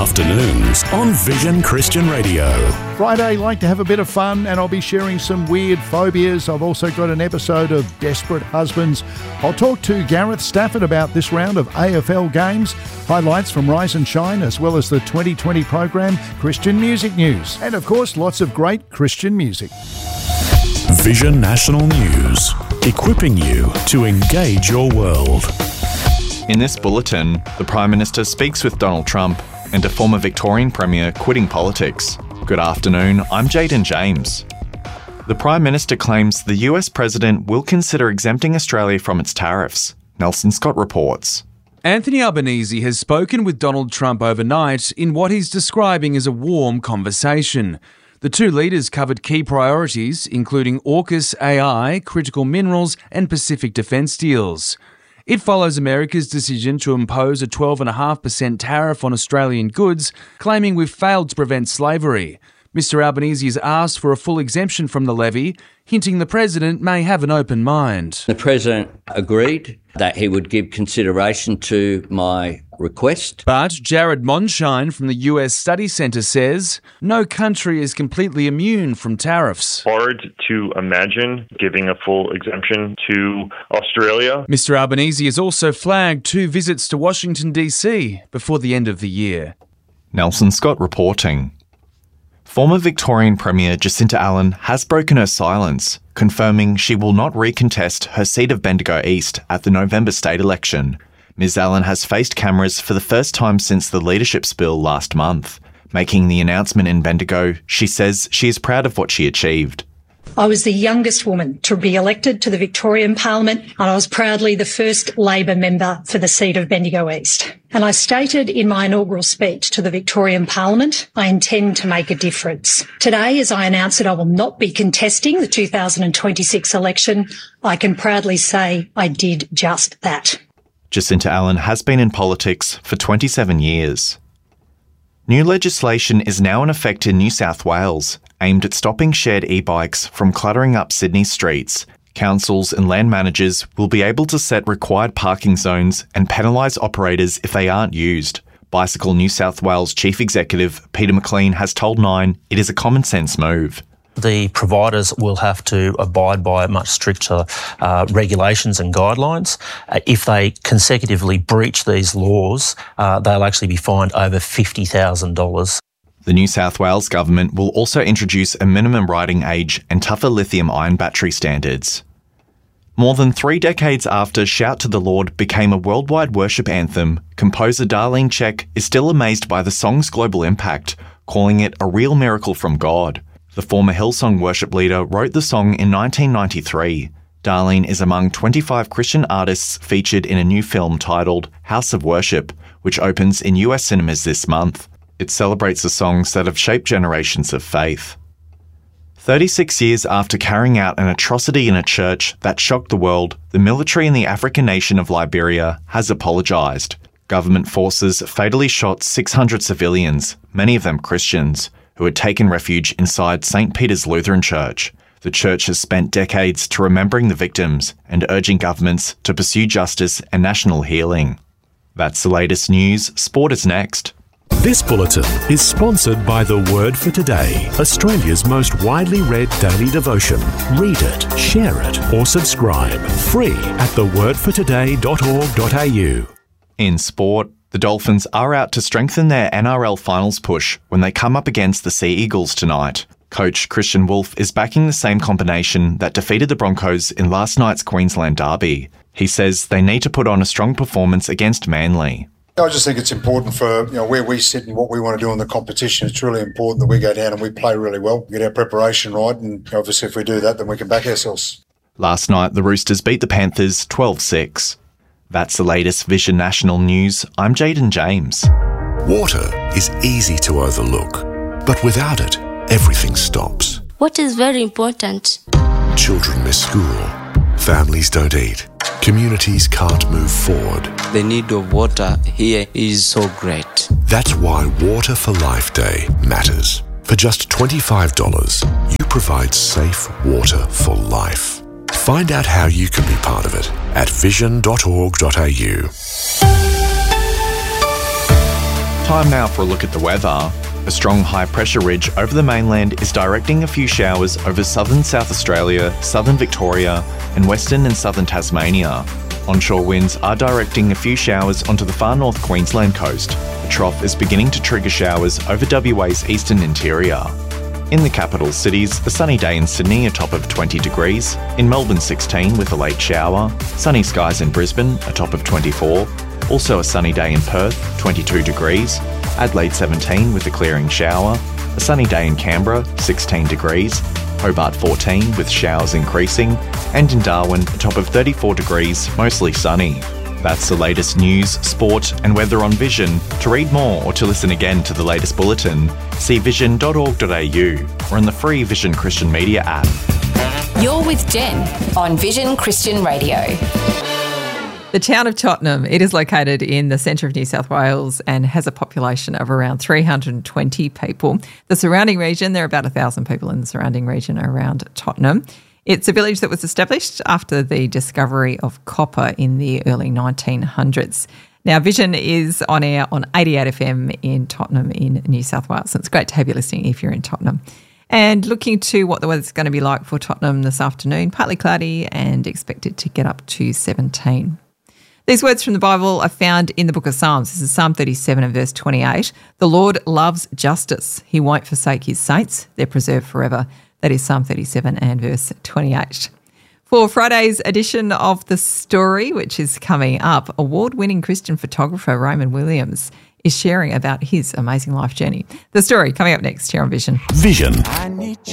afternoons on Vision Christian Radio. Friday, like to have a bit of fun, and I'll be sharing some weird phobias. I've also got an episode of Desperate Husbands. I'll talk to Gareth Stafford about this round of AFL games, highlights from Rise and Shine, as well as the 2020 program, Christian Music News, and of course, lots of great Christian music. Vision National News, equipping you to engage your world. In this bulletin, the Prime Minister speaks with Donald Trump and a former Victorian Premier quitting politics. Good afternoon, I'm Jaden James. The Prime Minister claims the US President will consider exempting Australia from its tariffs. Nelson Scott reports. Anthony Albanese has spoken with Donald Trump overnight in what he's describing as a warm conversation. The two leaders covered key priorities, including AUKUS AI, critical minerals, and Pacific defence deals. It follows America's decision to impose a 12.5% tariff on Australian goods, claiming we've failed to prevent slavery. Mr Albanese has asked for a full exemption from the levy, hinting the President may have an open mind. The President agreed that he would give consideration to my request. But Jared Monshine from the US Study Centre says no country is completely immune from tariffs. Hard to imagine giving a full exemption to Australia. Mr Albanese has also flagged 2 visits to Washington DC before the end of the year. Nelson Scott reporting. Former Victorian Premier Jacinta Allen has broken her silence, confirming she will not recontest her seat of Bendigo East at the November state election. Ms Allen has faced cameras for the first time since the leadership spill last month. Making the announcement in Bendigo, she says she is proud of what she achieved. I was the youngest woman to be elected to the Victorian Parliament, and I was proudly the first Labor member for the seat of Bendigo East. And I stated in my inaugural speech to the Victorian Parliament, I intend to make a difference. Today, as I announce that I will not be contesting the 2026 election, I can proudly say I did just that. Jacinta Allen has been in politics for 27 years. New legislation is now in effect in New South Wales, aimed at stopping shared e-bikes from cluttering up Sydney's streets. Councils and land managers will be able to set required parking zones and penalise operators if they aren't used. Bicycle New South Wales Chief Executive Peter McLean has told Nine it is a common sense move. The providers will have to abide by much stricter regulations and guidelines. If they consecutively breach these laws, they'll actually be fined over $50,000. The New South Wales government will also introduce a minimum riding age and tougher lithium-ion battery standards. More than 3 decades after Shout to the Lord became a worldwide worship anthem, composer Darlene Zschech is still amazed by the song's global impact, calling it a real miracle from God. The former Hillsong worship leader wrote the song in 1993. Darlene is among 25 Christian artists featured in a new film titled House of Worship, which opens in US cinemas this month. It celebrates the songs that have shaped generations of faith. 36 years after carrying out an atrocity in a church that shocked the world, the military in the African nation of Liberia has apologised. Government forces fatally shot 600 civilians, many of them Christians, who had taken refuge inside St. Peter's Lutheran Church. The church has spent decades to remembering the victims and urging governments to pursue justice and national healing. That's the latest news. Sport is next. This bulletin is sponsored by The Word for Today, Australia's most widely read daily devotion. Read it, share it, or subscribe. Free at thewordfortoday.org.au. In sport, the Dolphins are out to strengthen their NRL finals push when they come up against the Sea Eagles tonight. Coach Christian Wolf is backing the same combination that defeated the Broncos in last night's Queensland derby. He says they need to put on a strong performance against Manly. I just think it's important for where we sit and what we want to do in the competition. It's really important that we go down and we play really well, get our preparation right, and obviously if we do that, then we can back ourselves. Last night, the Roosters beat the Panthers 12-6. That's the latest Vision National News. I'm Jaden James. Water is easy to overlook, but without it, everything stops. What is very important? Children miss school, families don't eat, communities can't move forward. The need of water here is so great. That's why Water for Life Day matters. For just $25, you provide safe water for life. Find out how you can be part of it at vision.org.au. Time now for a look at the weather. A strong high-pressure ridge over the mainland is directing a few showers over southern South Australia, southern Victoria and western and southern Tasmania. Onshore winds are directing a few showers onto the far north Queensland coast. A trough is beginning to trigger showers over WA's eastern interior. In the capital cities, a sunny day in Sydney, a top of 20 degrees. In Melbourne, 16 with a late shower. Sunny skies in Brisbane, a top of 24. Also a sunny day in Perth, 22 degrees. Adelaide, 17 with a clearing shower. A sunny day in Canberra, 16 degrees. Hobart, 14 with showers increasing. And in Darwin, a top of 34 degrees, mostly sunny. That's the latest news, sport and weather on Vision. To read more or to listen again to the latest bulletin, see vision.org.au or on the free Vision Christian Media app. You're with Jen on Vision Christian Radio. The town of Tottenham, it is located in the centre of New South Wales and has a population of around 320 people. The surrounding region, there are about 1,000 people in the surrounding region around Tottenham. It's a village that was established after the discovery of copper in the early 1900s. Now, Vision is on air on 88 FM in Tottenham in New South Wales. And it's great to have you listening if you're in Tottenham. And looking to what the weather's going to be like for Tottenham this afternoon, partly cloudy and expected to get up to 17. These words from the Bible are found in the book of Psalms. This is Psalm 37 and verse 28. The Lord loves justice. He won't forsake his saints. They're preserved forever. That is Psalm 37 and verse 28. For Friday's edition of The Story, which is coming up, award-winning Christian photographer Raymond Williams is sharing about his amazing life journey. The Story coming up next here on Vision. Vision.